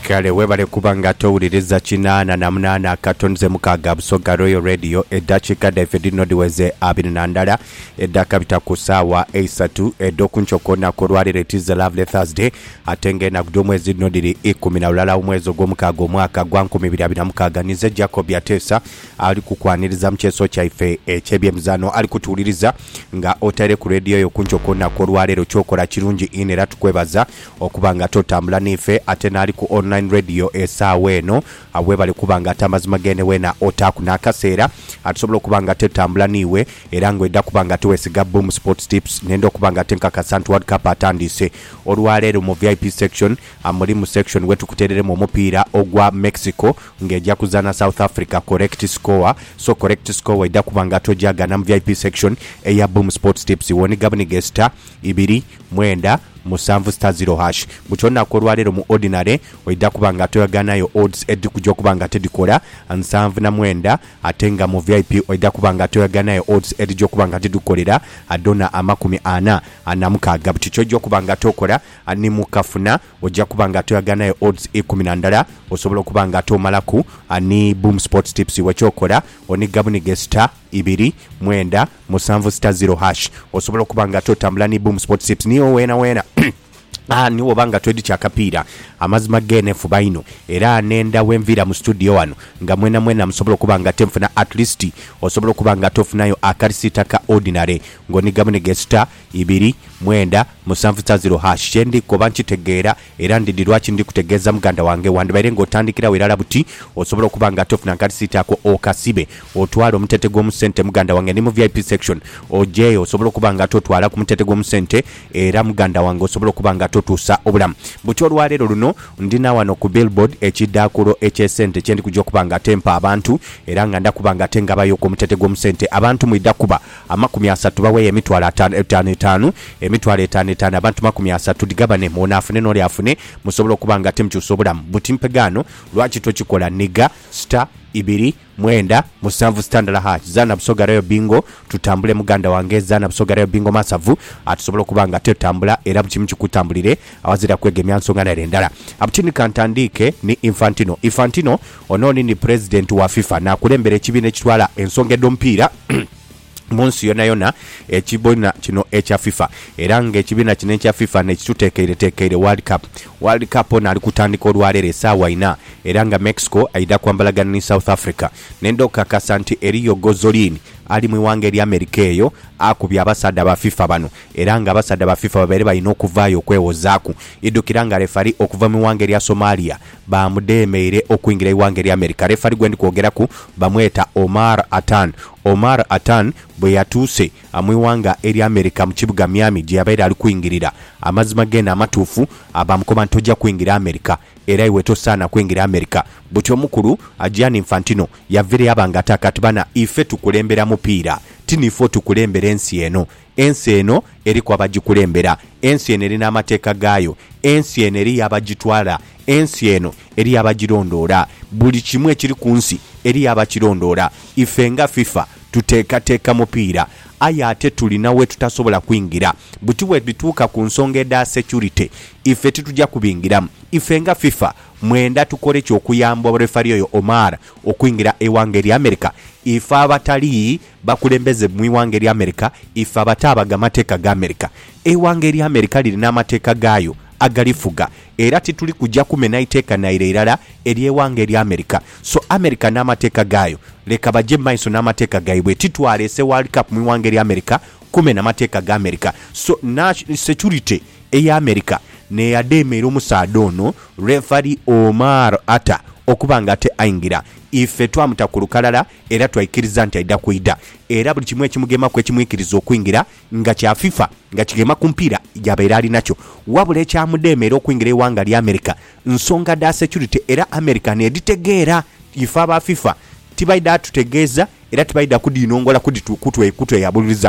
kale webale kubanga towuliriza 88 akatonze mukaga Busoga Royal Radio eddakiika David Nodiweze 22 eddaka bitakusaawa 3 edokunchokona kulwalira etiza Lovely Thursday atenge na kudumwezi nodiri 10 ulala umwezi gw'omukaga omwaka gwa 2026 nize Jacob Yatesa ali kukwaniriza mcheso kyaife eky'ebyemizano ali kutuuliriza nga otare ku radio yo kunchokona kulwalira kyokola kirungi inera tukwebaza okubanga totambula nife ate nali ku online radio esaawa eno abwe bali kubanga atamazima gene wena otaku nakaseera atusobola okubanga tetambula niwe era ngwedda kubanga tuwesiga Boom Sports Tips nendo kubanga tenkaka Santu World Cup atandise olwaleero mu VIP section amuli mu section wetu kuterere mu mupiira ogwa Mexico ngejja kuzana South Africa correct score so correct score wedda kubanga tojagana mu VIP section eya Boom Sports Tips woni gabni gesta 2 mwenda musanvu star 0 hash buchonna kolwalero mu ordinary oida kubanga toyaganayo odds edi kujja kubanga tedikola ansanvu na mwenda atenga mu VIP oida kubanga toyaganayo odds edi jo kubanga tedukolera adona amakumi ana anamukaga buchicho jo kubanga tokola ani mukafuna ojja kubanga toyaganayo odds 10 osobola kubanga tomalaku ani Boom Sports Tips wechokola oni gabuni gesta 2 mwenda musanvu star 0 hash osobola kubanga totambula ni Boom Sports Tips niyo wena niwo banga twedi kyakapiira amazima gene fubaino era nenda wenvira mu studio wano nga mwena musobola kubanga temfuna at least osobola kubanga tofunayo akarisita ka ordinary ngoni gabune gesta 2 mwenda musanvu star 0 hash chendi koba nkitegeera era ndidirwaki ndi kutegeeza muganda wange wandibaire ng'otandikira werala buti osobola kubanga tofuna akarisita ko okasibe otwala omutete gw'omusente muganda wange ni mu VIP section oje osobola kubanga totwala ku mutete gw'omusente era muganda wange osobola kubanga totuusa obulamu butyo olwaleero luno ndina wano ku billboard ekiddakulo ekyesente kyendi kujja kubanga tempa abantu era nga ndakubanga tengabayo ku mutete gw'omusente abantu mwidda kuba amakumi 3 baweeye emitwalo 5 emitwalo 5 abantu makumi 3 digabane mona afune noli afune musobola kubanga temkyusa obulamu buti mpegano lwaki tokikola niga star 2 mwenda musanvu standard hash zana Busoga Royal bingo tutambule muganda wange zana Busoga Royal bingo masavu atusobola kubanga tetambula era bukimu kikutambulire awazira kwegemya nsonga na rendala abutini kantandike ni Infantino ononi ni president wa FIFA na kulembere kibine kitwala ensonga edompiira munsi yona ekibona kino ekya FIFA era nga ekibina kino ekya FIFA nekitutekeire World Cup na alikutandika olwaleero esaawa 4 era nga Mexico aida kwambalagana ni South Africa nendo kakasa nti Elio Gozolini ali mu wange eri America eyo akubya abasada ba FIFA bano era nga abasada ba FIFA babere bayina okuvaayo okwewozaaku idukiranga refari okuva mu wange eri Somalia bamudemeere okwingira iwange eri America refari gwendi kwogeraku bamweta Omar Atan bwe yatuuse amwiwanga eri America mu kibuga Miami gye yabaire ali kwingirira amazima genda amatuufu abamukoma ntojja kwingira America era iwe tosaana kwingira America butyo mukulu Gianni Infantino yavire yabanga atakatibana ife tukulembera mupiira tinifo tukulembera ensi eno eri kwa bagikulembera ensi eno erina amateeka gaayo ensi eno eri yabagitwala ensi eno eri yabagirondoola buli kimu ekiri ku nsi eri yabakirondoola ife nga FIFA tuteekateeka mupiira aya ate tulinawe tutasobola kwingira buti we bituuka ku nsonga eda security ife titujja kubingiramu ife nga FIFA mwenda tukole kyokuyamba refari oyo Omar okwingira ewange eri America ife abatali bakulembeze mu iwange eri America ife abatabaga amateeka ga America ewange eri America lirina amateeka gaayo agalifuga era tituli kujja kumena iteeka naire irala eri ewange eri America so America n'amateeka gaayo leka baje maiso n'amateeka gaibwe titwalese World Cup mu iwange eri America kumena amateeka ga America so national security eya America ne yademeera omusaado ono refari Omar Ata okubanga ate aingira ife twamuta ku lukalala era twaikiriza nti aida kuida era buli kimwe kimugema ku ekimwikiriza okwingira nga kya FIFA nga kigema ku mpiira yabeera ali nakyo wabula ekyamudemeera okwingira ewanga lya America nsonga da security era America neditegeera ife aba FIFA tibaida tutegeeza era tibaida kudinongola kutwe yabuliriza